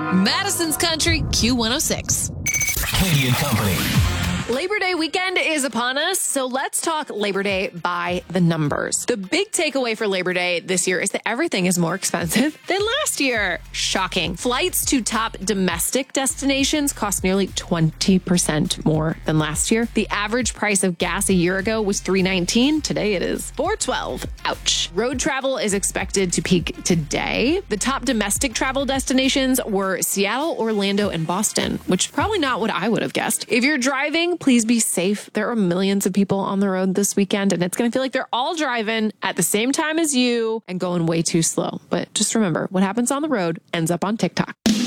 Madison's Country Q106. Katie and Company. Labor Day weekend is upon us, so let's talk Labor Day by the numbers. The big takeaway for Labor Day this year is that everything is more expensive than last year. Shocking. Flights to top domestic destinations cost nearly 20% more than last year. The average price of gas a year ago was $3.19. Today it is $4.12. Ouch. Road travel is expected to peak today. The top domestic travel destinations were Seattle, Orlando, and Boston, which is probably not what I would have guessed. If you're driving, please be safe. There are millions of people on the road this weekend, and it's going to feel like they're all driving at the same time as you and going way too slow. But just remember, what happens on the road ends up on TikTok.